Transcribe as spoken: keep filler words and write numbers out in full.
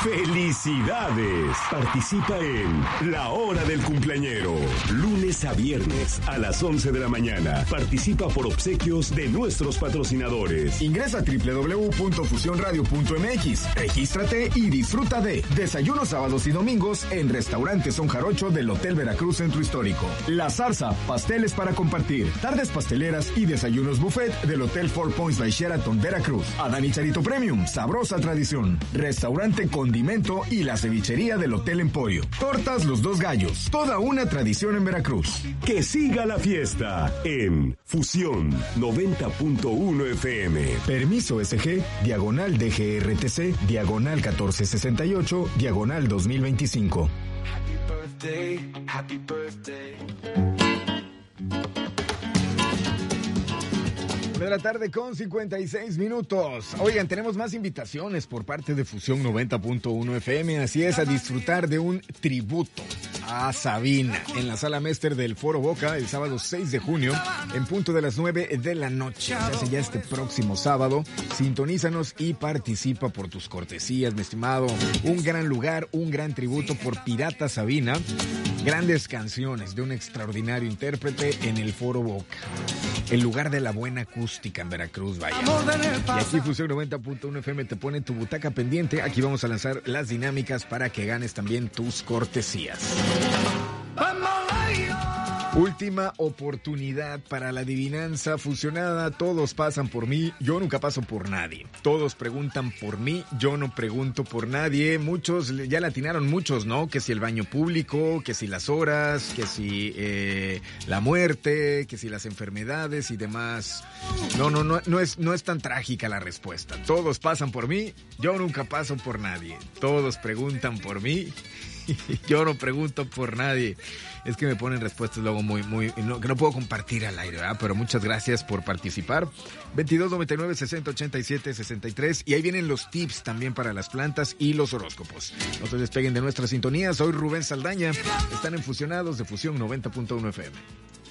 ¡Felicidades! Participa en La Hora del Cumpleañero. Lunes a viernes a las once de la mañana. Participa por obsequios de nuestros patrocinadores. Ingresa a doble u doble u doble u punto fusión radio punto m x. Regístrate y disfruta de desayunos sábados y domingos en Restaurante Son Jarocho del Hotel Veracruz Centro Histórico. La Zarza, pasteles para compartir. Tardes pasteleras y desayunos buffet del Hotel Four Points by Sheraton Veracruz. Adán y Charito Premium, sabrosa tradición. Restaurante Condimento y la cevichería del Hotel Emporio. Tortas Los Dos Gallos, toda una tradición en Veracruz. Que siga la fiesta en Fusión noventa punto uno F M. Permiso S G, diagonal D G R T C, diagonal catorce sesenta y ocho, diagonal dos mil veinticinco. Happy birthday, happy birthday. De la tarde con cincuenta y seis minutos. Oigan, tenemos más invitaciones por parte de Fusión noventa punto uno F M. Así es, a disfrutar de un tributo a Sabina en la Sala Mester del Foro Boca el sábado seis de junio en punto de las nueve de la noche. Se hace ya este próximo sábado. Sintonízanos y participa por tus cortesías, mi estimado. Un gran lugar, un gran tributo por Pirata Sabina. Grandes canciones de un extraordinario intérprete en el Foro Boca. El lugar de la buena acústica en Veracruz, vaya. Y aquí Fusión noventa punto uno F M te pone tu butaca pendiente. Aquí vamos a lanzar las dinámicas para que ganes también tus cortesías. Última oportunidad para la adivinanza fusionada. Todos pasan por mí, yo nunca paso por nadie. Todos preguntan por mí, yo no pregunto por nadie. Muchos, ya la atinaron muchos, ¿no? Que si el baño público, que si las horas, que si eh, la muerte, que si las enfermedades y demás. No, no, no, no es, no es tan trágica la respuesta. Todos pasan por mí, yo nunca paso por nadie. Todos preguntan por mí, yo no pregunto por nadie. Es que me ponen respuestas luego muy, muy, no, que no puedo compartir al aire, ¿verdad? Pero muchas gracias por participar. veintidós noventa y nueve sesenta ochenta y siete sesenta y tres. Y ahí vienen los tips también para las plantas y los horóscopos. No se despeguen de nuestra sintonía. Soy Rubén Saldaña. Están en Fusionados de Fusión noventa punto uno F M.